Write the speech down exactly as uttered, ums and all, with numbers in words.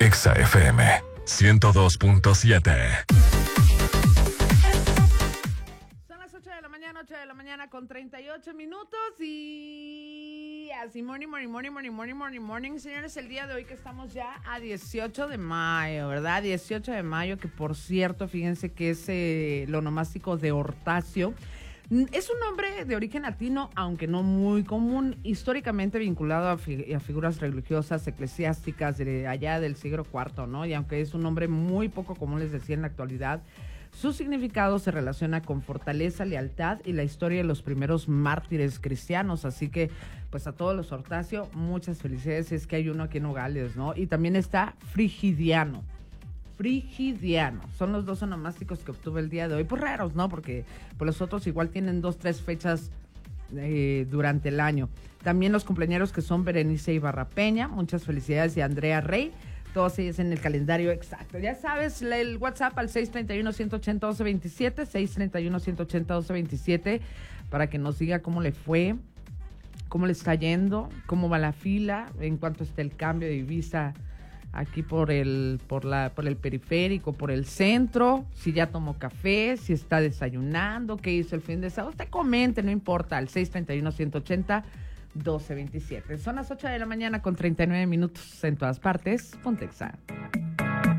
Exa F M ciento dos punto siete. Son las ocho de la mañana, ocho de la mañana con treinta y ocho minutos y así morning, morning, morning, morning, morning, morning, morning, señores, el día de hoy que estamos ya a dieciocho de mayo, ¿verdad? dieciocho de mayo, que por cierto, fíjense que es eh, el onomástico de Hortacio. Es un nombre de origen latino, aunque no muy común, históricamente vinculado a, fi- a figuras religiosas, eclesiásticas de allá del siglo cuarto, ¿no? Y aunque es un nombre muy poco común, les decía, en la actualidad, su significado se relaciona con fortaleza, lealtad y la historia de los primeros mártires cristianos. Así que, pues a todos los Hortacio, muchas felicidades. Es que hay uno aquí en Nogales, ¿no? Y también está Frigidiano. Frigidiano. Son los dos onomásticos que obtuve el día de hoy. Pues raros, ¿no? Porque pues los otros igual tienen dos, tres fechas eh, durante el año. También los cumpleaños que son Berenice Ibarra Peña. Muchas felicidades. Y Andrea Rey. Todos ellos en el calendario exacto. Ya sabes, el WhatsApp al seis treinta y uno, ciento ochenta, doce veintisiete, seis treinta y uno, ciento ochenta, doce veintisiete, para que nos diga cómo le fue, cómo le está yendo, cómo va la fila, en cuanto está el cambio de divisa aquí por el, por la, por el periférico, por el centro, si ya tomó café, si está desayunando, qué hizo el fin de semana. Usted comente, no importa, al seis treinta y uno, ciento ochenta, doce veintisiete. Son las ocho de la mañana con treinta y nueve minutos en todas partes. Ponte Exa.